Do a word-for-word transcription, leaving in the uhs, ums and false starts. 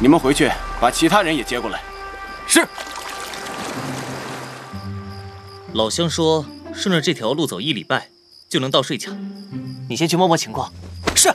你们回去把其他人也接过来。是。 老乡说，顺着这条路走一礼拜，就能到睡墙。 你先去摸摸情况。